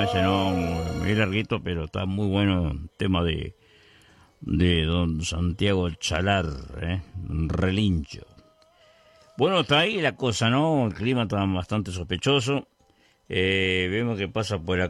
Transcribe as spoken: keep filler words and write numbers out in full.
ese, ¿no? Muy larguito, pero está muy bueno el tema de, de don Santiago Chalar, ¿eh? Relincho. Bueno, está ahí la cosa, ¿no? El clima está bastante sospechoso. Eh, vemos que pasa por